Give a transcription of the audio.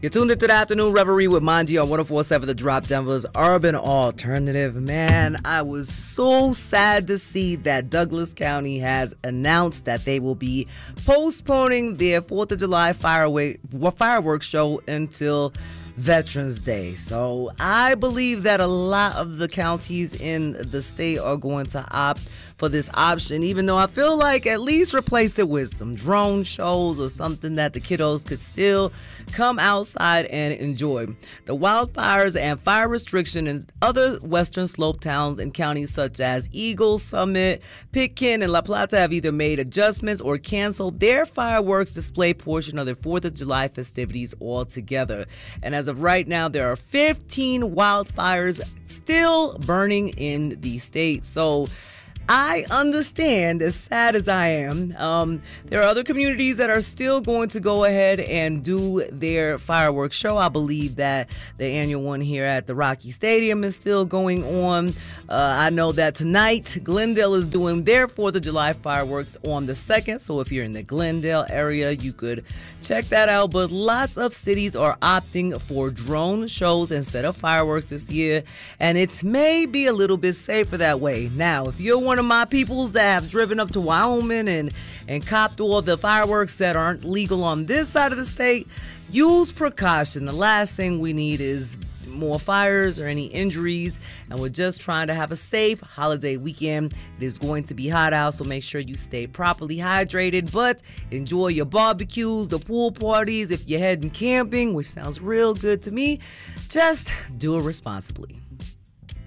You're tuned into the Afternoon Reverie with Manji on 104.7 The Drop, Denver's urban alternative. Man, I was so sad to see that Douglas County has announced that they will be postponing their 4th of July fireworks show until Veterans Day. So I believe that a lot of the counties in the state are going to opt for this option, even though I feel like at least replace it with some drone shows or something that the kiddos could still come outside and enjoy. The wildfires and fire restriction in other western slope towns and counties such as Eagle, Summit, Pitkin, and La Plata have either made adjustments or canceled their fireworks display portion of their 4th of July festivities altogether. And as of right now, there are 15 wildfires still burning in the state. So I understand, as sad as I am, there are other communities that are still going to go ahead and do their fireworks show. I believe that the annual one here at the Rocky Stadium is still going on. I know that tonight Glendale is doing their 4th of July fireworks on the 2nd. So if you're in the Glendale area, you could check that out. But lots of cities are opting for drone shows instead of fireworks this year. And it may be a little bit safer that way. Now, if you're one of my peoples that have driven up to Wyoming and copped all the fireworks that aren't legal on this side of the state, use precaution. The last thing we need is more fires or any injuries, and we're just trying to have a safe holiday weekend. It is going to be hot out, so make sure you stay properly hydrated, but enjoy your barbecues, the pool parties. If you're heading camping, which sounds real good to me, just do it responsibly.